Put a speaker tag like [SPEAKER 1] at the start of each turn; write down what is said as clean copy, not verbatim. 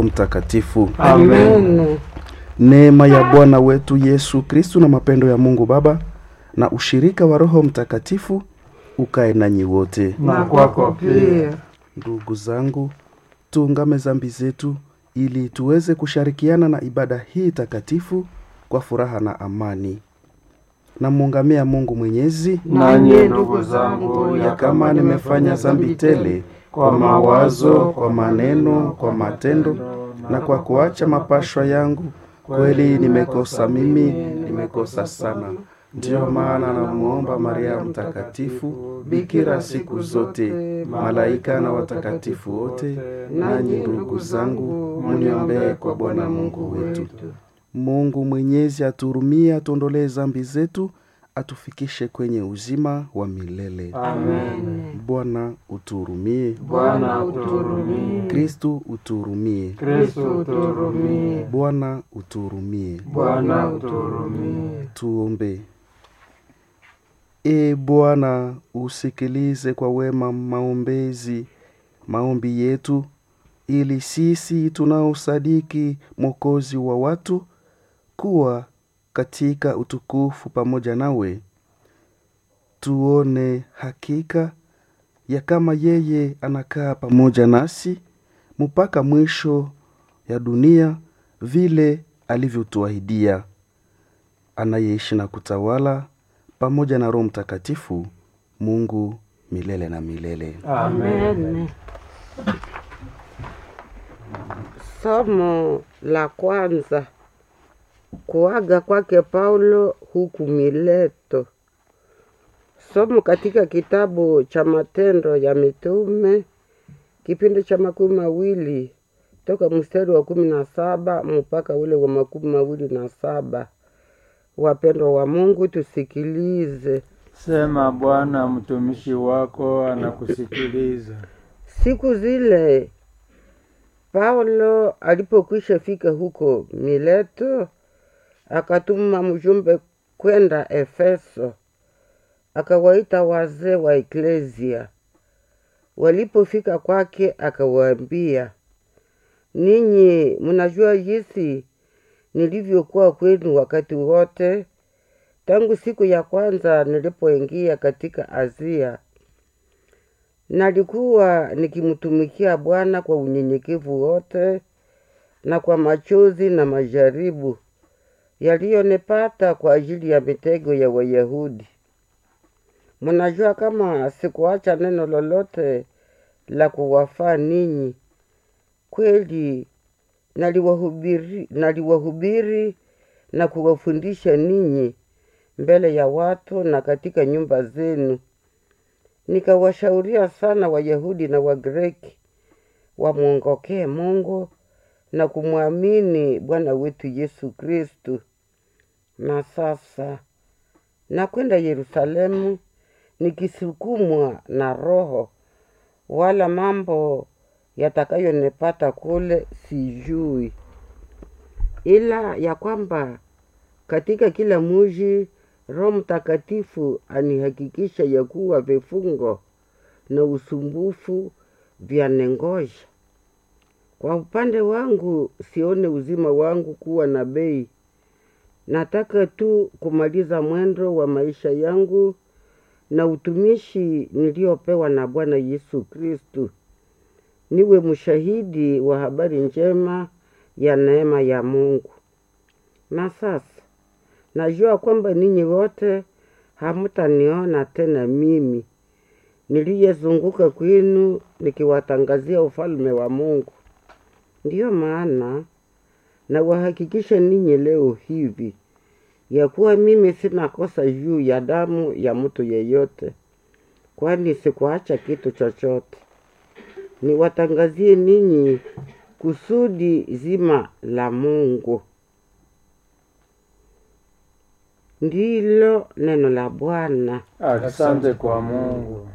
[SPEAKER 1] Roho Mtakatifu.
[SPEAKER 2] Amen.
[SPEAKER 1] Neema ya Bwana wetu Yesu Kristo na mapendo ya Mungu Baba na ushirika wa Roho Mtakatifu ukae nanyi wote.
[SPEAKER 2] Na kwako pia.
[SPEAKER 1] Ndugu zangu, tuungame dhambi zetu ili tuweze kushirikiana na ibada hii takatifu kwa furaha na amani. Na muungamia Mungu Mwenyezi.
[SPEAKER 2] Nanyi ndugu zangu,
[SPEAKER 1] ya kama nimefanya dhambi tele kwa mawazo, kwa maneno, kwa matendo na kwa kuacha mapashwa yangu, kweli nimekosa mimi, nimekosa sana. Ndiyo maana namuomba Maria Mtakatifu, bikira siku zote, malaika na watakatifu wote, nanyi ndugu zangu, muniombee kwa Bwana Mungu wetu. Mungu Mwenyezi aturumie, atuondolee dhambi zetu, atufikishe kwenye uzima wa milele.
[SPEAKER 2] Amen.
[SPEAKER 1] Bwana uturumie.
[SPEAKER 2] Bwana uturumie.
[SPEAKER 1] Kristo uturumie.
[SPEAKER 2] Kristo uturumie.
[SPEAKER 1] Bwana uturumie.
[SPEAKER 2] Bwana uturumie.
[SPEAKER 1] Tuombe. Bwana, usikilize kwa wema maombi yetu, ili sisi tunaosadiki Mwokozi wa watu kuwa katika utukufu pamoja nawe, tuone hakika ya kama yeye anakaa pamoja nasi mpaka mwisho ya dunia, vile alivyotuahidia, anayeishi na kutawala pamoja na Roho Mtakatifu, Mungu milele na milele.
[SPEAKER 2] Amen.
[SPEAKER 3] Somo la kwanza. Kuaga kwake Paulo huku Mileto. Somo katika kitabu cha Matendo ya Mitume, kipindi cha 20 toka mstari wa 17 mpaka ule wa 27. Wapendwa wa Mungu, tusikilize.
[SPEAKER 2] Sema Bwana, mtumishi wako anakusikiliza.
[SPEAKER 3] Siku zile Paulo alipokwisha fika huko Mileto, akatuma mjumbe kwenda Efeso, akawaita wazee wa eklesia. Walipofika kwake, akawaambia, ninyi mnajua jinsi nilivyokuwa kwenu wakati wote tangu siku ya kwanza nilipoingia katika Asia. Nalikuwa nikimtumikia Bwana kwa unyenyekevu wote na kwa machozi na majaribu yaliyonipata kwa ajili ya mitego ya Wayahudi. Mnajua kama sikuacha neno lolote la kuwafaa ninyi. Kweli naliwahubiri na kuwafundisha ninyi mbele ya watu na katika nyumba zenu. Nikawashauria sana Wayahudi na Wagreki wamwongokee Mungu na kumwamini Bwana wetu Yesu Kristo. Na sasa nakwenda Yerusalemu nikisukumwa na Roho, wala mambo yatakayonipata kule sijui, ila ya kwamba katika kila mji Roho Mtakatifu anihakikisha ya kuwa vifungo na usumbufu vyanengoja. Kwa upande wangu sione uzima wangu kuwa na bei. Nataka tu kumaliza mwendo wa maisha yangu na utumishi niliopewa na Bwana Yesu Kristo, niwe mshahidi wa habari njema ya neema ya Mungu. Na sasa najua kwamba ninyi wote hamtaniona tena mimi niliyezunguka kwenu nikiwatangazia ufalme wa Mungu. Ndiyo maana na wahakikisha ninyi leo hivi ya kuwa mimi sina kosa juu ya damu ya mtu yeyote, kwani sikuacha kitu chochote. Niwatangazie ninyi kusudi zima la Mungu. Ndilo neno la Bwana.
[SPEAKER 2] Asante kwa Mungu.